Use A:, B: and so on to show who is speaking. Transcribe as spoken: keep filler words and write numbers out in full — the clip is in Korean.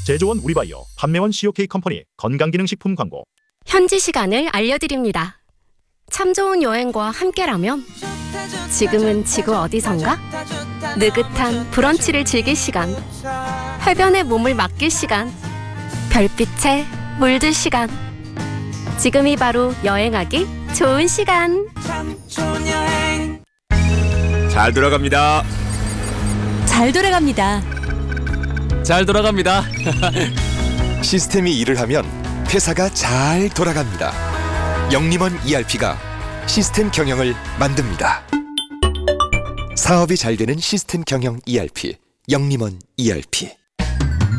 A: 제조원 우리바이오, 판매원 씨오케이 컴퍼니 건강기능식품 광고.
B: 현지 시간을 알려드립니다. 참 좋은 여행과 함께라면 지금은 지구 어디선가? 느긋한 브런치를 즐길 시간, 해변에 몸을 맡길 시간, 별빛에 물들 시간. 지금이 바로 여행하기 좋은 시간.
C: 잘 돌아갑니다.
D: 잘 돌아갑니다.
E: 잘 돌아갑니다.
F: 시스템이 일을 하면 회사가 잘 돌아갑니다. 영림원 이알피가 시스템 경영을 만듭니다. 사업이 잘 되는 시스템 경영 이알피, 영림원 이알피.